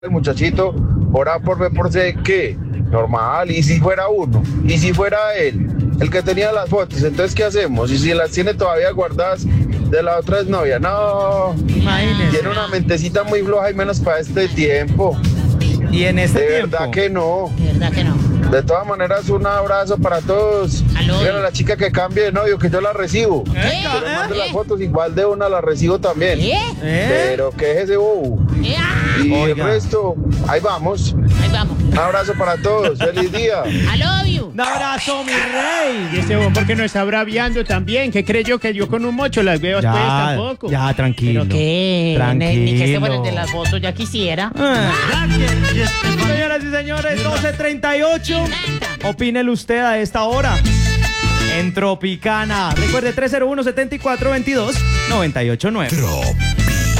el muchachito, por A, por B, por C, ¿qué? Normal, y si fuera uno, y si fuera él, el que tenía las fotos, entonces ¿qué hacemos? Y si las tiene todavía guardadas de la otra exnovia, no, Imagínese. tiene una mentecita muy floja y menos para este tiempo. Y en este De tiempo. verdad que no. De verdad que no. De todas maneras, un abrazo para todos. Aló. Díganle a la chica que cambie de novio, que yo la recibo. Yo le mando las fotos, igual de una la recibo también. Pero que es ese bobo. Y el Oiga. resto, ahí vamos. Ahí vamos. Un abrazo para todos. Feliz día. I love you. Un abrazo, mi rey. Y ese hombre que nos está braviando también, que creyó que yo con un mocho las veo después tampoco. Ya, tranquilo. Pero que Tranquilo. ni que se fuera el de las fotos, ya quisiera. Señoras y señores, 12:38. Opínele usted a esta hora en Tropicana. Recuerde 301-7422-989.